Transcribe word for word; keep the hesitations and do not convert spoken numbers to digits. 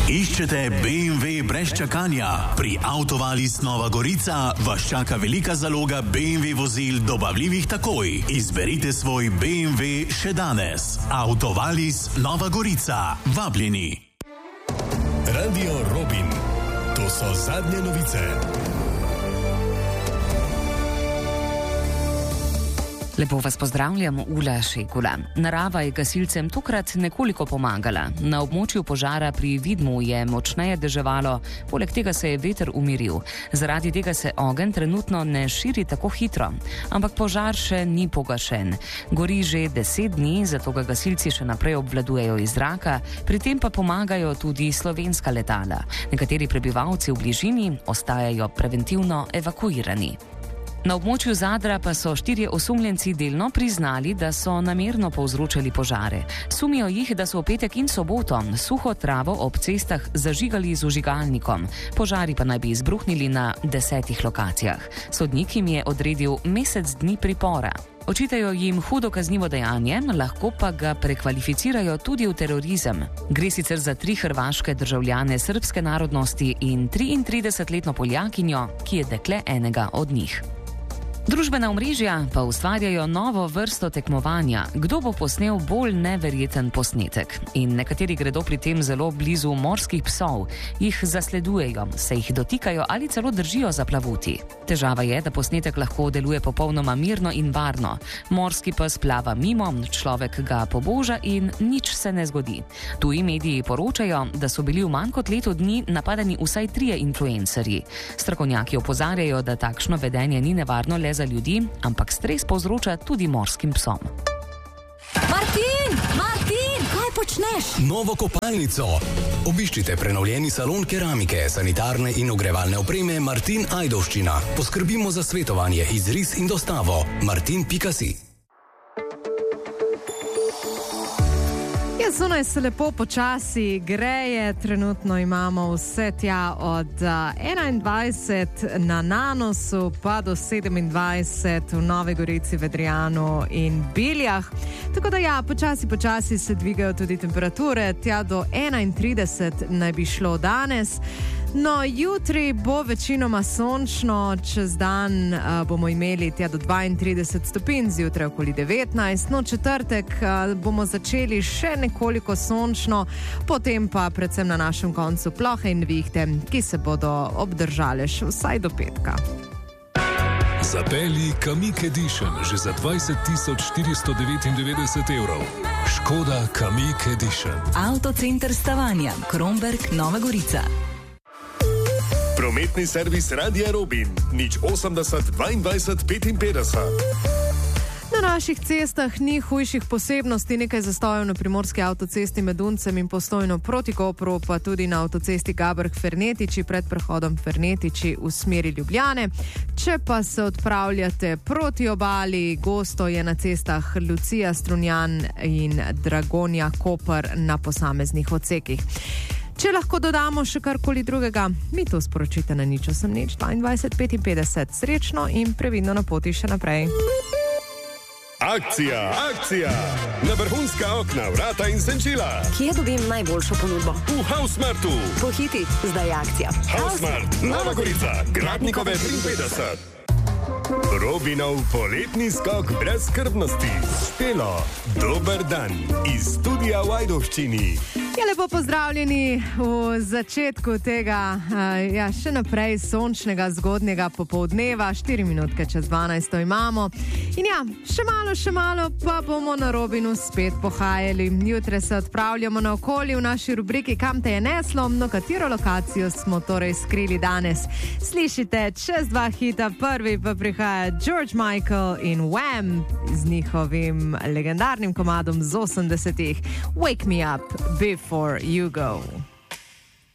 Iščete B M W brez čakanja? Pri Autovalis Nova Gorica vas čaka velika zaloga B M W vozil dobavljivih takoj. Izberite svoj B M W še danes. Autovalis Nova Gorica. Vabljeni. Radio Robin. To so zadnje novice. Lepo vas pozdravljam, Ula Šekula. Narava je gasilcem tokrat nekoliko pomagala. Na območju požara pri Vidmu je močneje deževalo, poleg tega se je veter umiril. Zaradi tega se ogenj trenutno ne širi tako hitro. Ampak požar še ni pogašen. Gori že deset dni, zato ga gasilci še naprej obvladujejo iz zraka, pri tem pa pomagajo tudi slovenska letala. Nekateri prebivalci v bližini ostajajo preventivno evakuirani. Na območju Zadra pa so štirje osumljenci delno priznali, da so namerno povzročali požare. Sumijo jih, da so v petek in soboto suho travo ob cestah zažigali z vžigalnikom. Požari pa naj bi izbruhnili na desetih lokacijah. Sodnik jim je odredil mesec dni pripora. Očitajo jim hudo kaznivo dejanje, lahko pa ga prekvalificirajo tudi v terorizem. Gre sicer za tri hrvaške državljane srbske narodnosti in triintridesetletno Poljakinjo, ki je dekle enega od njih. Družbena omrežja pa ustvarjajo novo vrsto tekmovanja, kdo bo posnel bolj neverjeten posnetek. In nekateri gredo pri tem zelo blizu morskih psov, jih zasledujejo, se jih dotikajo ali celo držijo za plavuti. Težava je, da posnetek lahko deluje popolnoma mirno in varno. Morski pes plava mimo, človek ga poboža in nič se ne zgodi. Tuji mediji poročajo, da so bili v manj kot letu dni napadani vsaj trije influencerji. Strokovnjaki opozarjajo, da takšno vedenje ni nevarno le za ljudi, ampak stres povzroča tudi morskim psom. Martin! Martin! Kaj počneš? Novo kopalnico. Obiščite prenovljeni salon keramike, sanitarne in ogrevalne opreme Martin Ajdovščina. Poskrbimo za svetovanje, izris in dostavo. martin pika si. Zunaj se lepo počasi greje, trenutno imamo vse tja od enaindvajset na Nanosu pa do sedemindvajset v Novi Gorici, Vedrijanu in Biljah. Tako da ja, počasi, počasi se dvigajo tudi temperature, tja do enaintrideset naj bi šlo danes. No, jutri bo večinoma sončno, čez dan uh, bomo imeli tja do dvaintrideset stopinj, zjutraj okoli devetnajst, no četrtek uh, bomo začeli še nekoliko sončno, potem pa predvsem na našem koncu plohe in vihte, ki se bodo obdržale še vsaj do petka. Zapelji Kamiq Edition že za dvajset tisoč štiristo devetindevetdeset evrov. Škoda Kamiq Edition. Avtocenter Stavanja, Kromberk, Nova Gorica. Prometni servis Radia Robin. Nič osemdeset dvaindvajset petinpetdeset. Na naših cestah ni hujših posebnosti, nekaj zastojev na primorski avtocesti med Uncem in Postojno proti Kopru, pa tudi na avtocesti Gabrk-Fernetiči pred prehodom Fernetiči v smeri Ljubljane. Če pa se odpravljate proti obali, gosto je na cestah Lucija, Strunjan in Dragonja, Koper na posameznih odsekih. Če lahko dodamo še karkoli drugega, mi to sporočite na nič osem nič dvaindvajset petinpetdeset. Srečno in previdno na poti še naprej. Akcija, akcija! Na vrhunska okna, vrata in senčila. Kje dobim najboljšo ponudbo? V Hausmartu. Pohiti, zdaj je akcija. Hausmart, Nova Gorica, Gradnikove triinpetdeset. Robinov poletni skok brez skrbnosti. Špelo, dober dan iz studia v Ajdovščini. Ja, lepo pozdravljeni v začetku tega, uh, ja, še naprej sončnega, zgodnjega popoldneva, štiri minutke čez dvanajsto imamo. In ja, še malo, še malo, pa bomo na Robinu spet pohajali. Jutre se odpravljamo na okolje v naši rubriki Kam te je neslo, no katero lokacijo smo torej skrili danes. Slišite, čez dva hita, prvi pa prihaja George Michael in Wham z njihovim legendarnim komadom z osemdesetih Wake Me Up Before You Go.